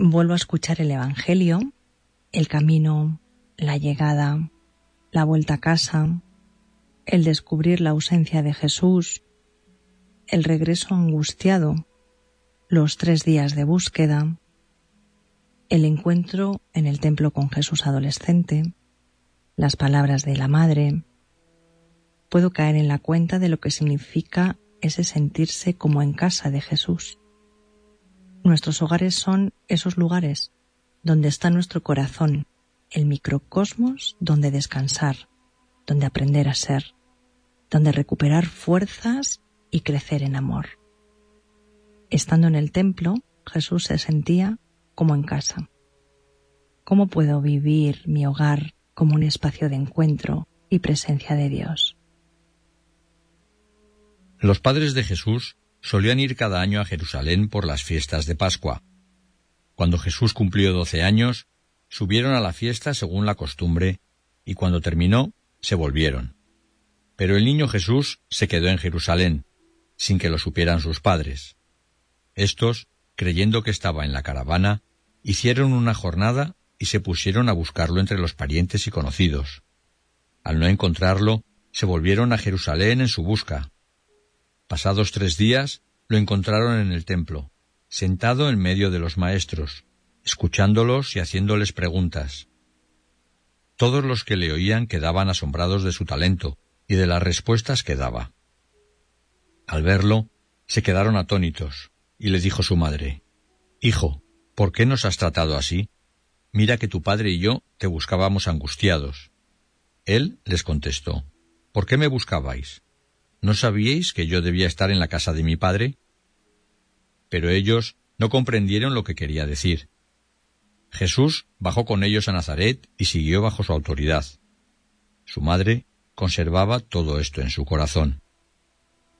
vuelvo a escuchar el Evangelio, el camino, la llegada, la vuelta a casa, el descubrir la ausencia de Jesús, el regreso angustiado, los 3 días de búsqueda, el encuentro en el templo con Jesús adolescente, las palabras de la madre. Puedo caer en la cuenta de lo que significa ese sentirse como en casa de Jesús. Nuestros hogares son esos lugares donde está nuestro corazón, el microcosmos donde descansar, donde aprender a ser, donde recuperar fuerzas y crecer en amor. Estando en el templo, Jesús se sentía como en casa. ¿Cómo puedo vivir mi hogar como un espacio de encuentro y presencia de Dios? Los padres de Jesús solían ir cada año a Jerusalén por las fiestas de Pascua. Cuando Jesús cumplió 12 años, subieron a la fiesta según la costumbre, y cuando terminó, se volvieron. Pero el niño Jesús se quedó en Jerusalén, sin que lo supieran sus padres. Estos, creyendo que estaba en la caravana, hicieron una jornada y se pusieron a buscarlo entre los parientes y conocidos. Al no encontrarlo, se volvieron a Jerusalén en su busca. Pasados 3 días, lo encontraron en el templo, sentado en medio de los maestros, escuchándolos y haciéndoles preguntas. Todos los que le oían quedaban asombrados de su talento y de las respuestas que daba. Al verlo, se quedaron atónitos, y le dijo su madre: «Hijo, ¿por qué nos has tratado así? Mira que tu padre y yo te buscábamos angustiados». Él les contestó: «¿Por qué me buscabais? ¿No sabíais que yo debía estar en la casa de mi padre?». Pero ellos no comprendieron lo que quería decir. Jesús bajó con ellos a Nazaret y siguió bajo su autoridad. Su madre conservaba todo esto en su corazón.